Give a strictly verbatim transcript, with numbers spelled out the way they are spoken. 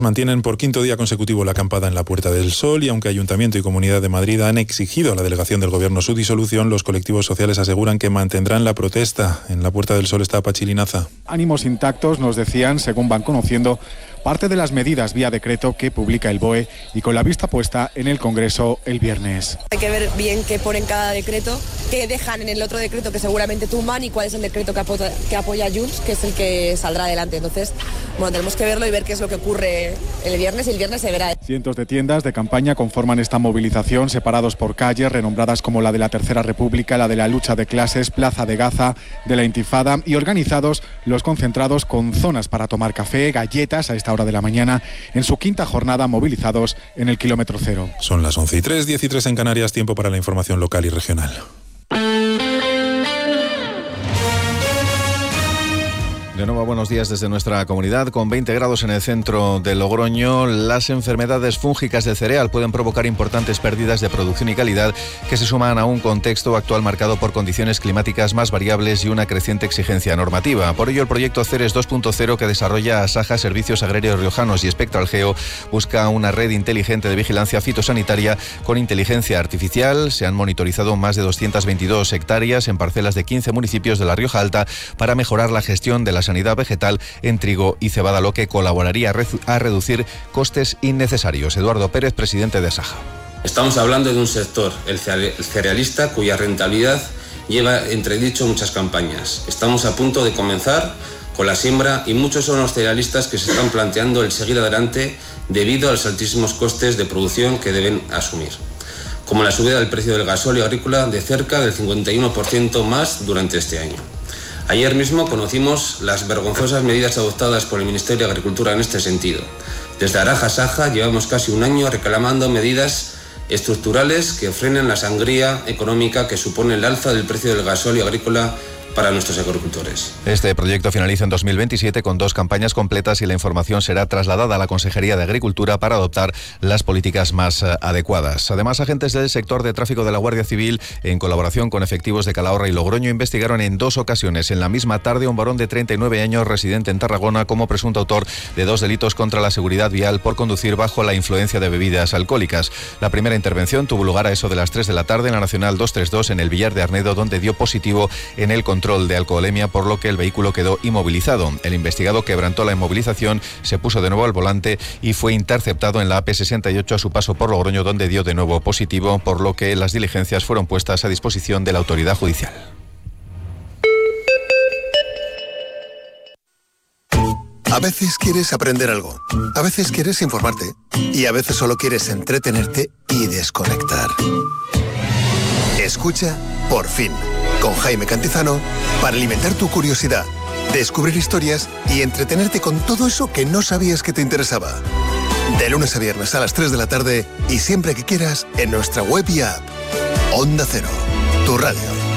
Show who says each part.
Speaker 1: Mantienen por quinto día consecutivo la acampada en la Puerta del Sol y aunque Ayuntamiento y Comunidad de Madrid han exigido a la delegación del Gobierno su disolución, los colectivos sociales aseguran que mantendrán la protesta. En la Puerta del Sol está Pachi Linaza.
Speaker 2: Ánimos intactos, nos decían, según van conociendo, parte de las medidas vía decreto que publica el B O E y con la vista puesta en el Congreso el viernes.
Speaker 3: Hay que ver bien qué ponen cada decreto, qué dejan en el otro decreto que seguramente tumban y cuál es el decreto que apoya, que apoya Junts, que es el que saldrá adelante. Entonces, bueno, tenemos que verlo y ver qué es lo que ocurre el viernes y el viernes se verá.
Speaker 2: Cientos de tiendas de campaña conforman esta movilización, separados por calles, renombradas como la de la Tercera República, la de la lucha de clases, Plaza de Gaza, de la Intifada, y organizados los concentrados con zonas para tomar café, galletas a esta hora de la mañana, en su quinta jornada movilizados en el kilómetro cero.
Speaker 1: Son las once y tres, diez y tres en Canarias, tiempo para la información local y regional.
Speaker 4: De nuevo, buenos días desde nuestra comunidad. Con veinte grados en el centro de Logroño, las enfermedades fúngicas del cereal pueden provocar importantes pérdidas de producción y calidad que se suman a un contexto actual marcado por condiciones climáticas más variables y una creciente exigencia normativa. Por ello, el proyecto Ceres dos punto cero, que desarrolla Asaja, Servicios Agrarios Riojanos y Spectral Geo, busca una red inteligente de vigilancia fitosanitaria con inteligencia artificial. Se han monitorizado más de doscientas veintidós hectáreas en parcelas de quince municipios de la Rioja Alta para mejorar la gestión de la sanidad vegetal en trigo y cebada, lo que colaboraría a, redu- a reducir costes innecesarios. Eduardo Pérez, presidente de Asaja.
Speaker 5: Estamos hablando de un sector, el cerealista, cuya rentabilidad lleva entredicho muchas campañas. Estamos a punto de comenzar con la siembra y muchos son los cerealistas que se están planteando el seguir adelante debido a los altísimos costes de producción que deben asumir, como la subida del precio del gasóleo agrícola de cerca del cincuenta y uno por ciento más durante este año. Ayer mismo conocimos las vergonzosas medidas adoptadas por el Ministerio de Agricultura en este sentido. Desde Araja Saja llevamos casi un año reclamando medidas estructurales que frenen la sangría económica que supone el alza del precio del gasóleo agrícola para nuestros agricultores.
Speaker 4: Este proyecto finaliza en dos mil veintisiete con dos campañas completas y la información será trasladada a la Consejería de Agricultura para adoptar las políticas más adecuadas. Además, agentes del sector de tráfico de la Guardia Civil, en colaboración con efectivos de Calahorra y Logroño, investigaron en dos ocasiones en la misma tarde a un varón de treinta y nueve años residente en Tarragona como presunto autor de dos delitos contra la seguridad vial por conducir bajo la influencia de bebidas alcohólicas. La primera intervención tuvo lugar a eso de las tres de la tarde en la Nacional doscientos treinta y dos en el Villar de Arnedo, donde dio positivo en el control de alcoholemia, por lo que el vehículo quedó inmovilizado. El investigado quebrantó la inmovilización, se puso de nuevo al volante y fue interceptado en la A P sesenta y ocho a su paso por Logroño, donde dio de nuevo positivo, por lo que las diligencias fueron puestas a disposición de la autoridad judicial.
Speaker 6: A veces quieres aprender algo, a veces quieres informarte y a veces solo quieres entretenerte y desconectar. Escucha Por Fin, con Jaime Cantizano, para alimentar tu curiosidad, descubrir historias y entretenerte con todo eso que no sabías que te interesaba. De lunes a viernes a las tres de la tarde y siempre que quieras en nuestra web y app. Onda Cero, tu radio.